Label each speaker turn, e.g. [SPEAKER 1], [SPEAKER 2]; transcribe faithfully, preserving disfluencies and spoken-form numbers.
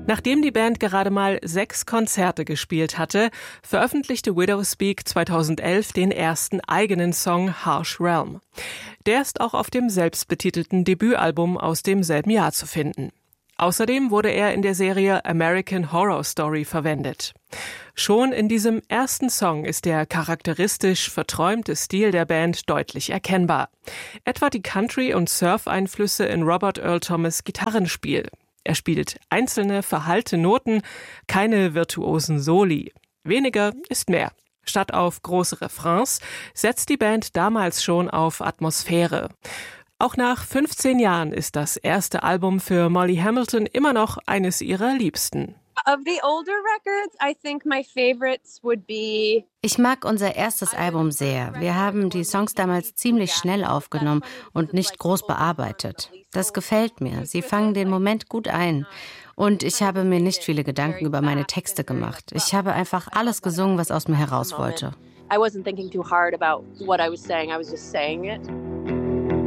[SPEAKER 1] Nachdem die Band gerade mal sechs Konzerte gespielt hatte, veröffentlichte Widowspeak zweitausendelf den ersten eigenen Song Harsh Realm. Der ist auch auf dem selbstbetitelten Debütalbum aus demselben Jahr zu finden. Außerdem wurde er in der Serie American Horror Story verwendet. Schon in diesem ersten Song ist der charakteristisch verträumte Stil der Band deutlich erkennbar. Etwa die Country- und Surf-Einflüsse in Robert Earl Thomas' Gitarrenspiel. Er spielt einzelne verhallte Noten, keine virtuosen Soli. Weniger ist mehr. Statt auf große Refrains setzt die Band damals schon auf Atmosphäre. Auch nach fünfzehn Jahren ist das erste Album für Molly Hamilton immer noch eines ihrer Liebsten.
[SPEAKER 2] Of the older records, I think my favorites would be.
[SPEAKER 3] Ich mag unser erstes Album sehr. Wir haben die Songs damals ziemlich schnell aufgenommen und nicht groß bearbeitet. Das gefällt mir. Sie fangen den Moment gut ein. Und ich habe mir nicht viele Gedanken über meine Texte gemacht. Ich habe einfach alles gesungen, was aus mir heraus wollte.
[SPEAKER 2] I wasn't thinking too hard about what I was saying. I was just saying it.